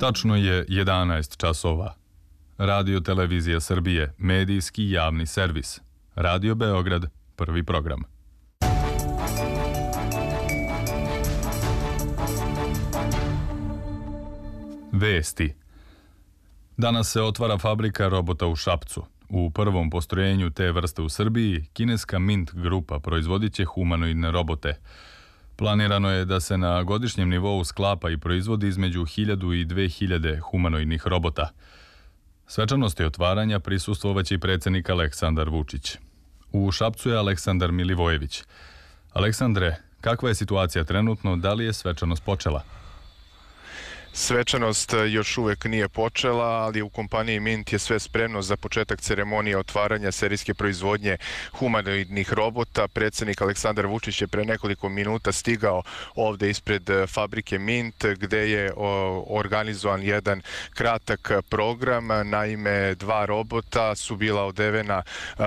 Tačno je 11 časova. Radio Televizija Srbije, medijski javni servis. Radio Beograd, prvi program. Vesti. Danas se otvara fabrika robota u Šapcu. U prvom postrojenju te vrste u Srbiji, kineska Mint grupa proizvodit će humanoidne robote. Planirano je da se na godišnjem nivou sklapa i proizvodi između 1000 i 2000 humanoidnih robota. Svečanosti otvaranja prisustvovaće i predsjednik Aleksandar Vučić. U Šapcu je Aleksandar Milivojević. Aleksandre, kakva je situacija trenutno, da li je svečanost počela? Svečanost još uvek nije počela, ali u kompaniji Mint je sve spremno za početak ceremonije otvaranja serijske proizvodnje humanoidnih robota. Predsjednik Aleksandar Vučić je pre nekoliko minuta stigao ovde ispred fabrike Mint, gde je organizovan jedan kratak program. Naime, 2 robota su bila odevena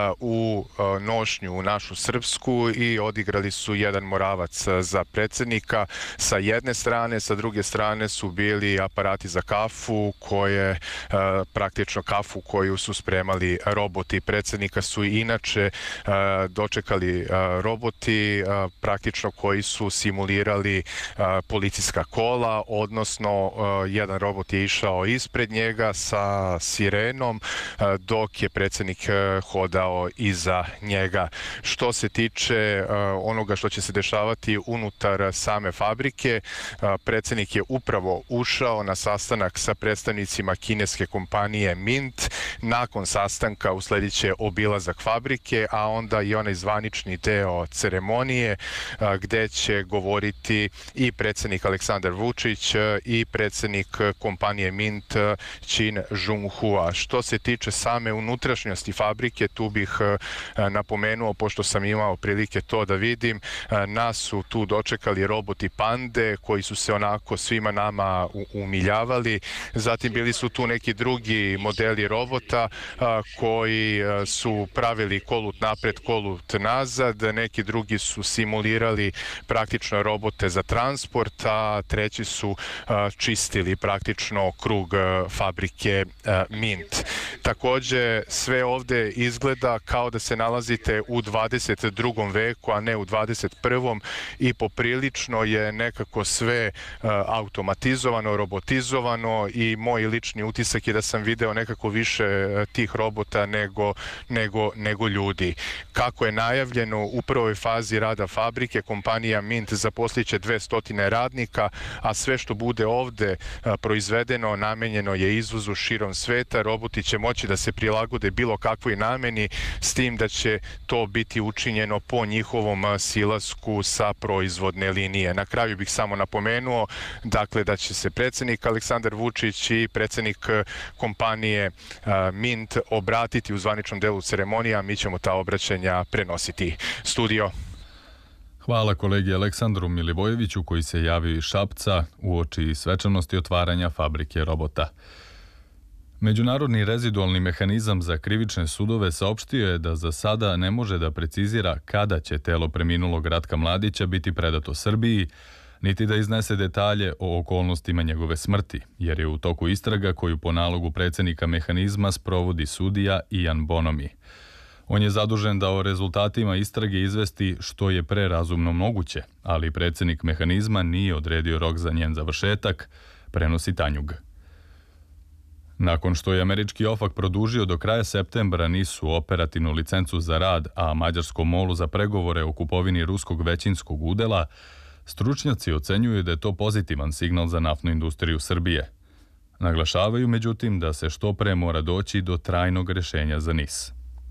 u nošnju, u našu srpsku, i odigrali su jedan moravac za predsjednika sa jedne strane, sa druge strane su bili aparati za kafu, praktično kafu koju su spremali roboti. Predsjednika su inače dočekali roboti praktično koji su simulirali policijska kola, odnosno jedan robot je išao ispred njega sa sirenom, dok je predsjednik hodao iza njega. Što se tiče onoga što će se dešavati unutar same fabrike, predsjednik je upravo ušao na sastanak sa predstavnicima kineske kompanije Mint. Nakon sastanka uslediće obilazak fabrike, a onda i onaj zvanični deo ceremonije gde će govoriti i predsjednik Aleksandar Vučić i predsjednik kompanije Mint Qin Zhonghua. Što se tiče same unutrašnjosti fabrike, tu bih napomenuo, pošto sam imao prilike to da vidim, nas su tu dočekali roboti Pande koji su se onako svima nama umiljavali. Zatim bili su tu neki drugi modeli robota koji su pravili kolut napred, kolut nazad. Neki drugi su simulirali praktično robote za transport, a treći su čistili praktično krug fabrike Mint. Takođe, sve ovde izgleda kao da se nalazite u 22. veku, a ne u 21. i poprilično je nekako sve automatizovano, robotizovano, i moj lični utisak je da sam video nekako više tih robota nego ljudi. Kako je najavljeno, u prvoj fazi rada fabrike kompanija Mint zaposliće 200 radnika, a sve što bude ovde proizvedeno namenjeno je izvozu širom sveta. Roboti će moći da se prilagode bilo kakvoj nameni, s tim da će to biti učinjeno po njihovom silasku sa proizvodne linije. Na kraju bih samo napomenuo, dakle, da će se predsjednik Aleksandar Vučić i predsjednik kompanije Mint obratiti u zvaničnom delu ceremonije, a mi ćemo ta obraćanja prenositi. Studio. Hvala kolegi Aleksandru Milivojeviću koji se javio iz Šapca uoči svečanosti otvaranja fabrike robota. Međunarodni rezidualni mehanizam za krivične sudove saopštio je da za sada ne može da precizira kada će telo preminulog Ratka Mladića biti predato Srbiji, niti da iznese detalje o okolnostima njegove smrti, jer je u toku istraga koju po nalogu predsjednika mehanizma sprovodi sudija Ian Bonomi. On je zadužen da o rezultatima istrage izvesti što je prerazumno moguće, ali predsjednik mehanizma nije odredio rok za njen završetak, prenosi Tanjug. Nakon što je američki OFAC produžio do kraja septembra NIS-u operativnu licencu za rad, a mađarskom MOL-u za pregovore o kupovini ruskog većinskog udela, stručnjaci ocenjuju da je to pozitivan signal za naftnu industriju Srbije. Naglašavaju, međutim, da se što pre mora doći do trajnog rešenja za NIS.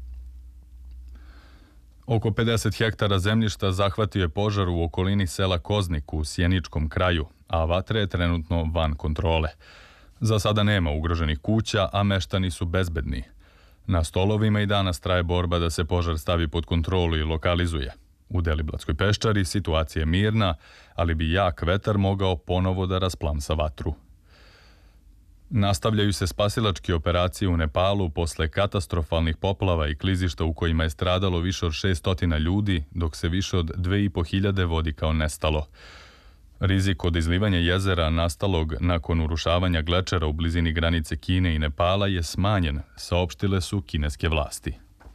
Oko 50 hektara zemljišta zahvatio je požar u okolini sela Koznik u Sjeničkom kraju, a vatra je trenutno van kontrole. Za sada nema ugroženih kuća, a meštani su bezbedni. Na stolovima i danas traje borba da se požar stavi pod kontrolu i lokalizuje. U Deliblatskoj peščari situacija je mirna, ali bi jak vetar mogao ponovo da rasplamsa vatru. Nastavljaju se spasilačke operacije u Nepalu posle katastrofalnih poplava i klizišta u kojima je stradalo više od 600 ljudi, dok se više od 2500 vodi kao nestalo. Rizik od izlivanja jezera nastalog nakon urušavanja glečera u blizini granice Kine i Nepala je smanjen, saopštile su kineske vlasti.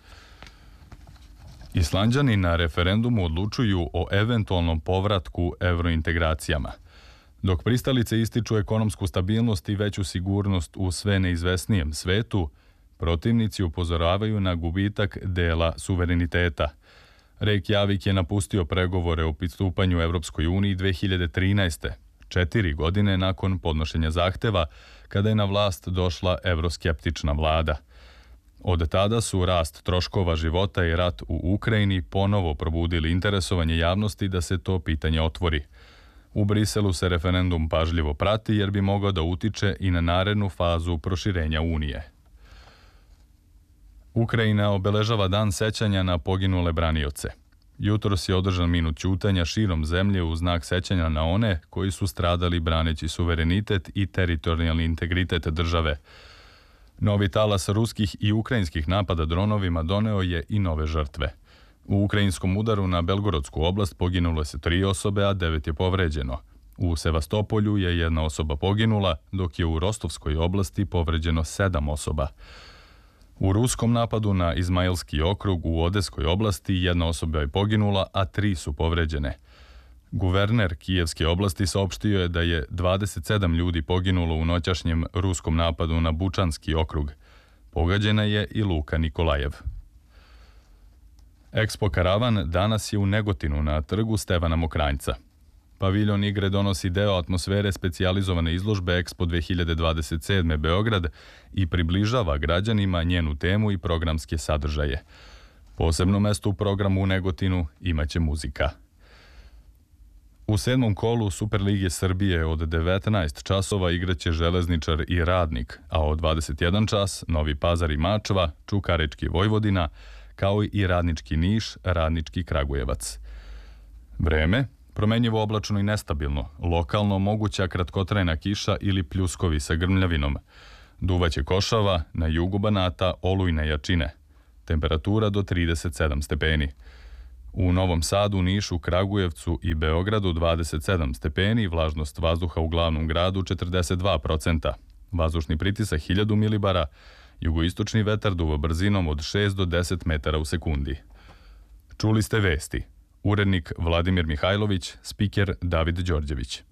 Islanđani na referendumu odlučuju o eventualnom povratku evrointegracijama. Dok pristalice ističu ekonomsku stabilnost i veću sigurnost u sve neizvesnijem svetu, protivnici upozoravaju na gubitak dela suvereniteta. Reykjavik je napustio pregovore o pristupanju Evropskoj uniji 2013. 4 godine nakon podnošenja zahteva, kada je na vlast došla evroskeptična vlada. Od tada su rast troškova života i rat u Ukrajini ponovo probudili interesovanje javnosti da se to pitanje otvori. U Briselu se referendum pažljivo prati jer bi mogao da utiče i na narednu fazu proširenja Unije. Ukrajina obeležava dan sećanja na poginule branioce. Jutros je održan minut ćutanja širom zemlje u znak sećanja na one koji su stradali braneći suverenitet i teritorijalni integritet države. Novi talas ruskih i ukrajinskih napada dronovima doneo je i nove žrtve. U ukrajinskom udaru na Belgorodsku oblast poginulo se 3 osobe, a 9 je povređeno. U Sevastopolju je 1 osoba poginula, dok je u Rostovskoj oblasti povređeno 7 osoba. U ruskom napadu na Izmailski okrug u Odeskoj oblasti 1 osoba je poginula, a 3 su povređene. Guverner Kijevske oblasti saopštio je da je 27 ljudi poginulo u noćašnjem ruskom napadu na Bučanski okrug. Pogađena je i Luka Nikolajev. Expo Karavan danas je u Negotinu na trgu Stevana Mokranjca. Paviljon igre donosi deo atmosfere specijalizovane izložbe Expo 2027. Beograd i približava građanima njenu temu i programske sadržaje. Posebno mesto u programu u Negotinu imaće muzika. U 7. kolu Superlige Srbije od 19 časova igraće Železničar i Radnik, a od 21 čas Novi Pazar i Mačva, Čukarički Vojvodina, kao i Radnički Niš, Radnički Kragujevac. Vreme, promenjivo oblačno i nestabilno, lokalno moguća kratkotrajna kiša ili pljuskovi sa grmljavinom. Duvaće košava, na jugu Banata olujne jačine. Temperatura do 37 stepeni. U Novom Sadu, Nišu, Kragujevcu i Beogradu 27 stepeni, vlažnost vazduha u glavnom gradu 42%, vazdušni pritisak 1000 milibara, jugoistočni vetar duva brzinom od 6 do 10 metara u sekundi. Čuli ste vesti. Urednik Vladimir Mihajlović, spiker David Đorđević.